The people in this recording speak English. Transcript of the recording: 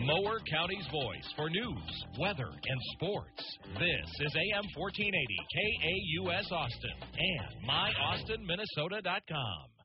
Mower County's voice for news, weather, and sports. This is AM 1480 KAUS Austin and MyAustinMinnesota.com.